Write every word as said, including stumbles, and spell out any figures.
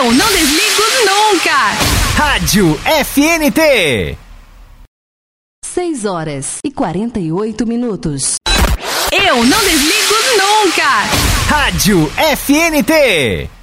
Eu não desligo nunca. Rádio F N T. seis horas e quarenta e oito minutos. Eu não desligo nunca. Rádio F N T.